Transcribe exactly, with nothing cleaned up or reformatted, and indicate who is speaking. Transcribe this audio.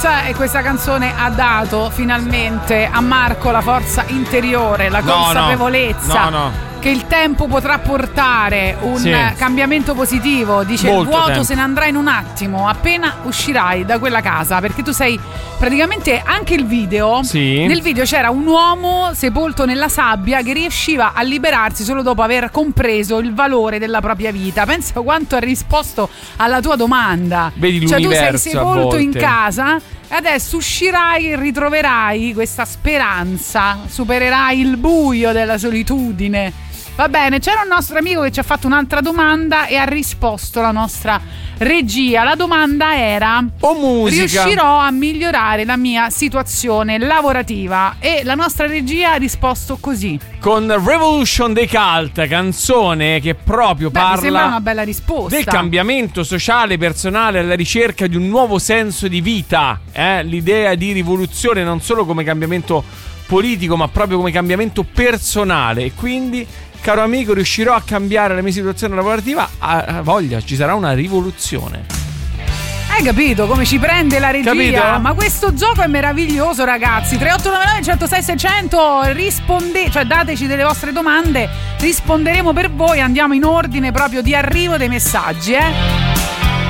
Speaker 1: forza e questa canzone ha dato finalmente a Marco la forza interiore, la
Speaker 2: No,
Speaker 1: consapevolezza
Speaker 2: no, no, no.
Speaker 1: che il tempo potrà portare un
Speaker 2: Sì.
Speaker 1: cambiamento positivo. Dice
Speaker 2: Molto
Speaker 1: il vuoto
Speaker 2: tempo.
Speaker 1: se ne andrà in un attimo appena uscirai da quella casa, perché tu sei praticamente anche il video.
Speaker 2: Sì.
Speaker 1: Nel video c'era un uomo sepolto nella sabbia che riusciva a liberarsi solo dopo aver compreso il valore della propria vita. Pensa quanto ha risposto alla tua domanda.
Speaker 2: Vedi
Speaker 1: Cioè tu sei
Speaker 2: l'universo a
Speaker 1: sepolto in
Speaker 2: volte.
Speaker 1: casa e adesso uscirai e ritroverai questa speranza, supererai il buio della solitudine. Va bene, c'era un nostro amico che ci ha fatto un'altra domanda e ha risposto la nostra regia. La domanda era:
Speaker 2: O musica.
Speaker 1: riuscirò a migliorare la mia situazione lavorativa? E la nostra regia ha risposto così.
Speaker 2: Con Revolution dei Cult, canzone che proprio
Speaker 1: Beh, mi sembra
Speaker 2: parla
Speaker 1: una bella risposta.
Speaker 2: del cambiamento sociale, personale, alla ricerca di un nuovo senso di vita. eh? L'idea di rivoluzione non solo come cambiamento politico, ma proprio come cambiamento personale. E quindi, caro amico, riuscirò a cambiare la mia situazione lavorativa? A voglia, ci sarà una rivoluzione.
Speaker 1: Hai capito come ci prende la regia?
Speaker 2: Capito?
Speaker 1: Ma questo gioco è meraviglioso, ragazzi. tre otto nove nove uno zero sei sei zero zero. Risponde, cioè dateci delle vostre domande, risponderemo per voi. Andiamo in ordine proprio di arrivo dei messaggi, eh.